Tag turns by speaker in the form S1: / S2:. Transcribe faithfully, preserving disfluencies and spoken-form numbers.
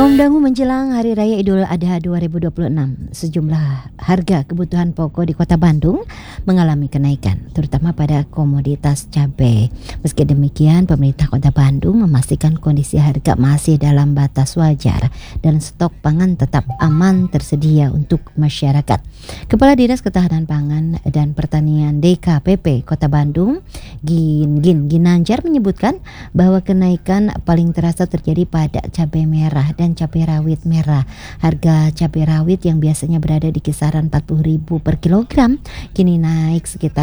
S1: Om Dangu menjelang Hari Raya Idul Adha dua ribu dua puluh enam, sejumlah harga kebutuhan pokok di Kota Bandung mengalami kenaikan, terutama pada komoditas cabai. Meski demikian, pemerintah Kota Bandung memastikan kondisi harga masih dalam batas wajar dan stok pangan tetap aman tersedia untuk masyarakat. Kepala Dinas Ketahanan Pangan dan Pertanian D K P P Kota Bandung, Gin Gin Ginanjar menyebutkan bahwa kenaikan paling terasa terjadi pada cabai merah dan cabai rawit merah. Harga cabai rawit yang biasanya berada di kisaran empat puluh ribu per kilogram kini naik sekitar